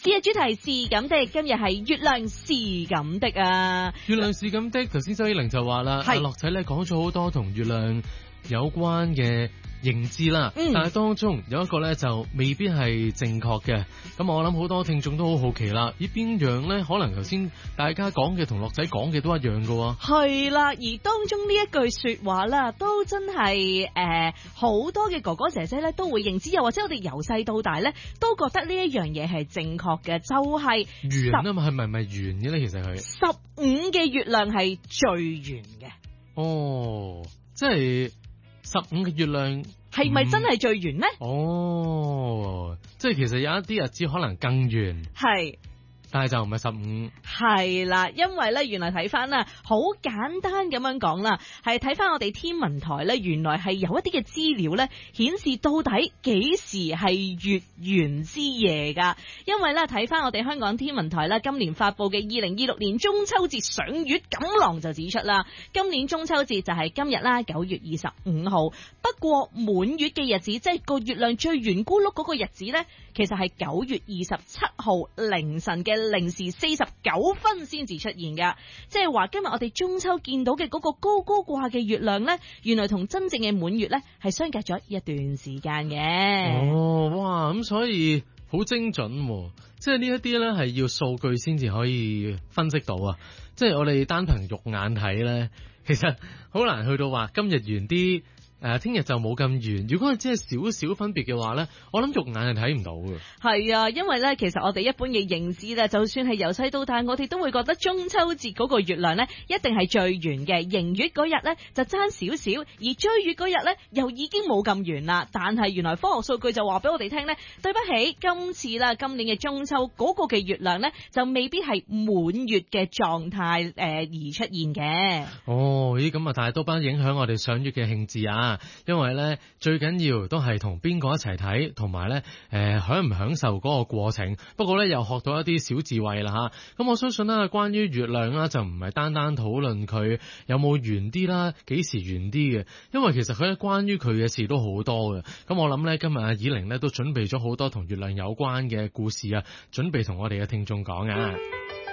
是啊，主題是咁的，今日係月亮是咁的啊。 月亮是咁的，頭先周依玲就話啦，阿樂仔咧講咗好多同月亮有關嘅認知啦，但係當中有一個咧就未必係正確嘅。咁我諗好多聽眾都好好奇啦，咦邊樣咧？可能頭先大家講嘅同樂仔講嘅都一樣㗎喎。 係啦，而當中呢一句說話啦，都真係好多嘅哥哥姐姐咧都會認知，又或者我哋由細到大咧都覺得呢一樣嘢係正確嘅，就係圓啊嘛，係咪圓嘅咧？其實佢 15嘅月亮係最圓嘅。 哦，即係15嘅月亮係咪真係最圓呢？ 哦，即係其實有一啲日子可能更圓。 係。 但係就唔係15， 係啦，因為咧原來睇翻啦，好簡單咁樣講啦，係睇翻我哋天文台咧，原來係有一啲嘅資料咧顯示到底幾時係月圓之夜噶。因為咧睇翻我哋香港天文台咧今年發佈嘅2026年中秋節賞月錦囊就指出啦，今年中秋節就係今日啦，9月25號。不過滿月嘅日子，即係個月亮最圓咕碌嗰個日子咧，其實係9月27號凌晨嘅0時49分先至出現噶。即係話今日我哋中秋見到嘅嗰個高高掛嘅月亮咧，原來同真正嘅滿月咧係相隔咗一段時間嘅。 哦，哇，咁所以好精準，即係呢一啲咧係要數據先至可以分析到啊！即係我哋單憑肉眼睇咧，其實好難去到話今日圓啲。聽日就冇咁圓。如果係只係少少分別嘅話咧，我諗肉眼係睇唔到嘅。 係啊，因為咧，其實我哋一般嘅認知咧，就算係由細到大，我哋都會覺得中秋節嗰個月亮咧，一定係最圓嘅。迎月嗰日咧就爭少少，而追月嗰日咧又已經冇咁圓啦。但係原來科學數據就話俾我哋聽咧，對不起，今次啦，今年嘅中秋嗰個嘅月亮咧，就未必係滿月嘅狀態而出現嘅。 哦，咦，咁啊，但係都不影響我哋賞月嘅興致啊！因為咧最緊要都係同邊個一齊睇，同埋咧享唔享受嗰個過程。不過咧又學到一啲小智慧啦吓。咁我相信啦，關於月亮啦，就唔係單單討論佢有冇圓啲啦，幾時圓啲嘅。因為其實佢關於佢嘅事都好多嘅。咁我諗咧今日阿以玲咧都準備咗好多同月亮有關嘅故事啊，準備同我哋嘅聽眾講啊。